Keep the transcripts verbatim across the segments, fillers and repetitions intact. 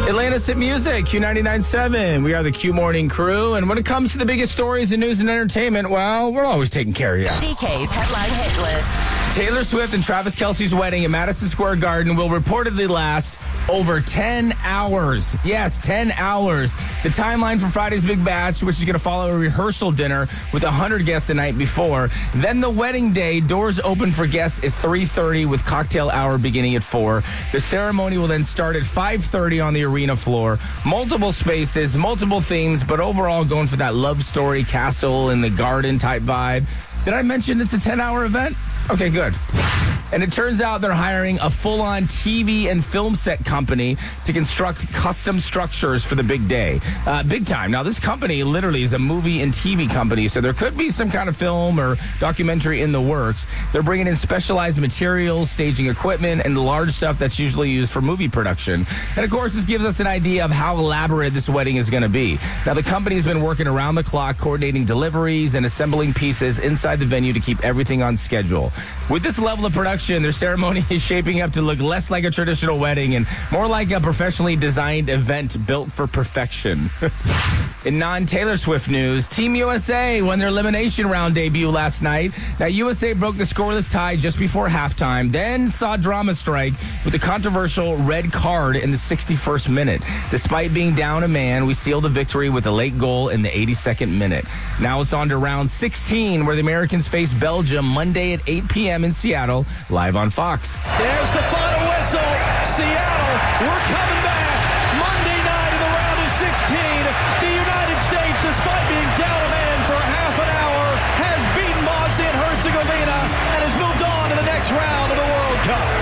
Atlanta's Hit Music, Q ninety-nine point seven. We are the Q Morning Crew, and when it comes to the biggest stories in news and entertainment, well, we're always taking care of you. C K's Headline Hit List. Taylor Swift and Travis Kelce's wedding in Madison Square Garden will reportedly last over ten hours. Yes, ten hours. The timeline for Friday's Big Batch, which is going to follow a rehearsal dinner with one hundred guests the night before. Then the wedding day, doors open for guests at three thirty with cocktail hour beginning at four. The ceremony will then start at five thirty on the arena floor. Multiple spaces, multiple themes, but overall going for that love story, castle in the garden type vibe. Did I mention it's a ten-hour event? Okay, good. And it turns out they're hiring a full-on T V and film set company to construct custom structures for the big day. Uh, big time. Now, this company literally is a movie and T V company, so there could be some kind of film or documentary in the works. They're bringing in specialized materials, staging equipment, and the large stuff that's usually used for movie production. And, of course, this gives us an idea of how elaborate this wedding is going to be. Now, the company's been working around the clock, coordinating deliveries and assembling pieces inside the venue to keep everything on schedule. With this level of production, their ceremony is shaping up to look less like a traditional wedding and more like a professionally designed event built for perfection. In non-Taylor Swift news, Team U S A won their elimination round debut last night. Now, U S A broke the scoreless tie just before halftime, then saw drama strike with a controversial red card in the sixty-first minute. Despite being down a man, we sealed the victory with a late goal in the eighty-second minute. Now it's on to round sixteen, where the Americans face Belgium Monday at eight p.m. in Seattle, live on Fox. There's the final whistle. Seattle, we're coming back. Monday night in the round of sixteen, the United States, despite being down a man for half an hour, has beaten Bosnia and Herzegovina and has moved on to the next round of the World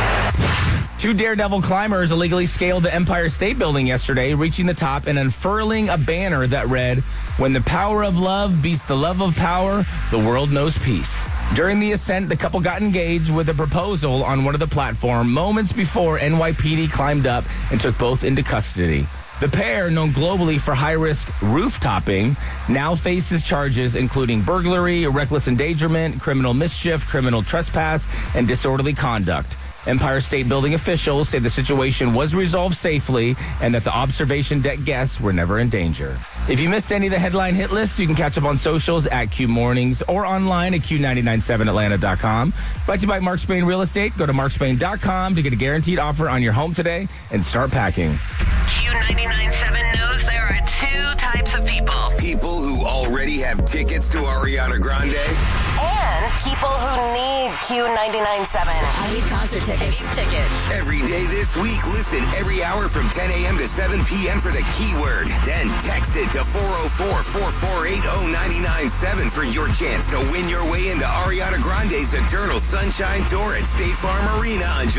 Cup. Two daredevil climbers illegally scaled the Empire State Building yesterday, reaching the top and unfurling a banner that read, "When the power of love beats the love of power, the world knows peace." During the ascent, the couple got engaged with a proposal on one of the platforms moments before N Y P D climbed up and took both into custody. The pair, known globally for high-risk roof-topping, now faces charges including burglary, reckless endangerment, criminal mischief, criminal trespass, and disorderly conduct. Empire State Building officials say the situation was resolved safely and that the observation deck guests were never in danger. If you missed any of the headline hit lists, you can catch up on socials at Q Mornings or online at Q nine nine seven Atlanta dot com. Brought to you by Mark Spain Real Estate. Go to mark spain dot com to get a guaranteed offer on your home today and start packing. Q ninety-nine point seven knows there are two types of people. People who already have tickets to Ariana Grande. And people who need Q ninety-nine point seven. I need concert tickets. I need tickets. Every day this week, listen every hour from ten a.m. to seven p.m. for the keyword. Then text it to four oh four, four four eight, oh nine nine seven for your chance to win your way into Ariana Grande's Eternal Sunshine Tour at State Farm Arena on July